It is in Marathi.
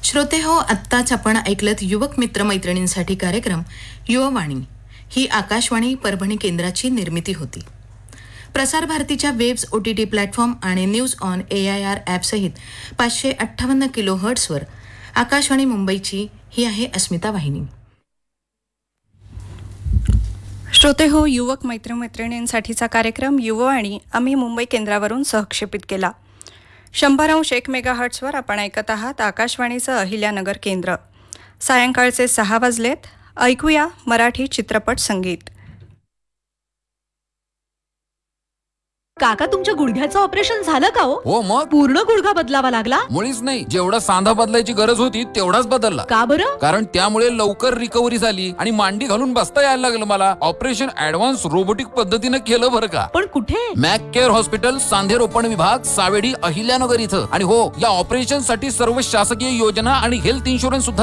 श्रोते हो, आत्ताच आपण ऐकलत युवक मित्र मैत्रिणींसाठी कार्यक्रम युववाणी. ही आकाशवाणी परभणी केंद्राची निर्मिती होती. प्रसार भारतीच्या वेब्स OTT प्लॅटफॉर्म आणि न्यूज ऑन AIR ॲपसहित 558 किलोहर्ट्झवर आकाशवाणी मुंबईची ही आहे अस्मिता वाहिनी. श्रोते हो, युवक मैत्रिणींसाठीचा कार्यक्रम युववाणी आम्ही मुंबई केंद्रावरून सहक्षेपित केला. 100.1 मेगाहर्ट्झवर आपण ऐकत आहात आकाशवाणीचं अहिल्यानगर केंद्र. सायंकाळचे 6 वाजलेत. ऐकूया मराठी चित्रपट संगीत. काका, तुमच्या गुडघ्याचं ऑपरेशन झालं का हो मग पूर्ण गुडघा बदलावा लागला? मुळीच नाही, जेवढा सांधा बदलायची गरज होती तेवढाच बदलला. का बरं? कारण त्यामुळे लवकर रिकव्हरी झाली आणि मांडी घालून बसता यायला लागलं मला. ऑपरेशन ऍडव्हान्स रोबोटिक पद्धतीने केलं बरं का. पण कुठे? मॅक केअर हॉस्पिटल, सांधेरोपण विभाग, सावेडी, अहिल्यानगर इथं. आणि हो, या ऑपरेशन साठी सर्व शासकीय योजना आणि हेल्थ इन्शुरन्स सुद्धा